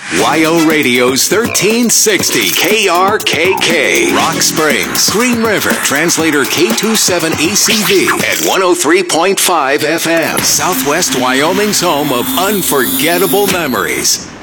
YO Radio's 1360 KRKK, Rock Springs, Green River, translator K27ACV at 103.5 FM, Southwest Wyoming's home of unforgettable memories.